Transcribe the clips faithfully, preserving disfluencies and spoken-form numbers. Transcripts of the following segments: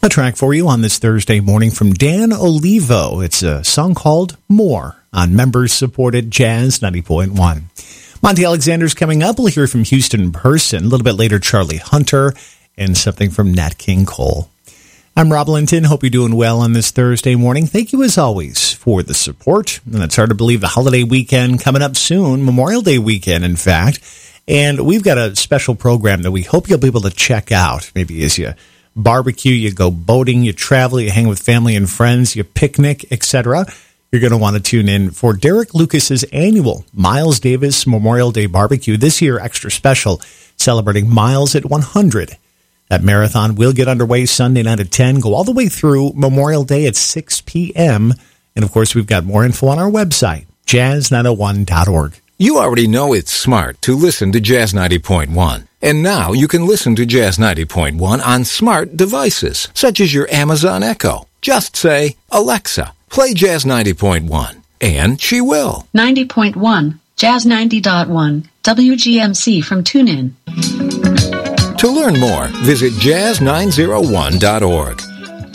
A track for you on this Thursday morning from Dan Olivo. It's a song called More on members-supported Jazz ninety point one. Monty Alexander's coming up. We'll hear from Houston in person. A little bit later, Charlie Hunter and something from Nat King Cole. I'm Rob Linton. Hope you're doing well on this Thursday morning. Thank you, as always, for the support. And it's hard to believe the holiday weekend coming up soon, Memorial Day weekend, in fact. And we've got a special program that we hope you'll be able to check out. Maybe as you barbecue, you go boating, you travel, you hang with family and friends, you picnic, et cetera. You're going to want to tune in for Derek Lucas's annual Miles Davis Memorial Day Barbecue. This year, extra special, celebrating Miles at one hundred. That marathon will get underway Sunday night at ten, go all the way through Memorial Day at six p.m. And, of course, we've got more info on our website, jazz nine oh one dot org. You already know it's smart to listen to Jazz ninety point one. And now you can listen to Jazz ninety point one on smart devices, such as your Amazon Echo. Just say, Alexa, play Jazz ninety point one, and she will. ninety point one, Jazz ninety point one, W G M C from TuneIn. To learn more, visit jazz nine oh one dot org.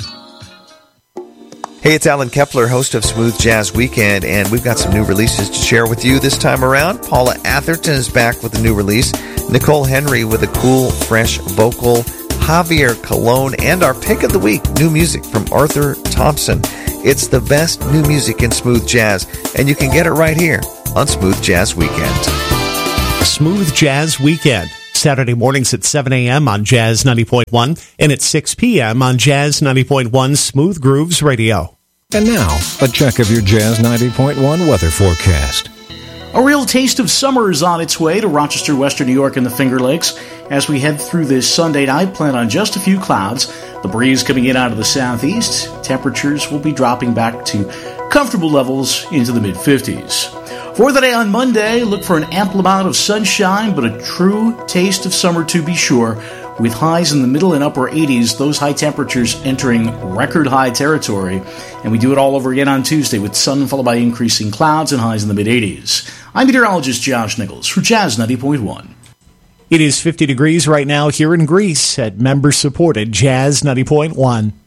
Hey, it's Alan Kepler, host of Smooth Jazz Weekend, and we've got some new releases to share with you this time around. Paula Atherton is back with a new release, Nicole Henry with a cool, fresh vocal, Javier Colon, and our pick of the week, new music from Arthur Thompson. It's the best new music in smooth jazz, and you can get it right here on Smooth Jazz Weekend. Smooth Jazz Weekend, Saturday mornings at seven a.m. on Jazz ninety point one and at six p.m. on Jazz ninety point one Smooth Grooves Radio. And now, a check of your Jazz ninety point one weather forecast. A real taste of summer is on its way to Rochester, Western New York, and the Finger Lakes. As we head through this Sunday night, plan on just a few clouds. The breeze coming in out of the southeast. Temperatures will be dropping back to comfortable levels into the mid-fifties. For the day on Monday, look for an ample amount of sunshine, but a true taste of summer to be sure. With highs in the middle and upper eighties, those high temperatures entering record high territory. And we do it all over again on Tuesday with sun followed by increasing clouds and highs in the mid-eighties. I'm meteorologist Josh Nichols for Jazz ninety point one. It is fifty degrees right now here in Greece at member-supported Jazz ninety point one.